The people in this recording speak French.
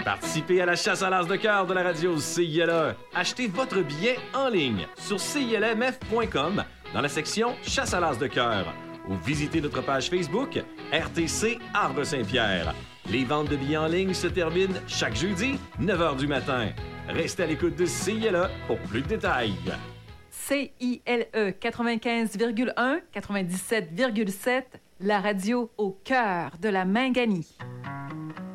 Participez à la chasse à l'as de cœur de la radio CILA. Achetez votre billet en ligne sur CILMF.com dans la section Chasse à l'as de cœur ou visitez notre page Facebook RTC Arbre-Saint-Pierre. Les ventes de billets en ligne se terminent chaque jeudi, 9h du matin. Restez à l'écoute de CILA pour plus de détails. CILE 95,1, 97,7, la radio au cœur de la Minganie.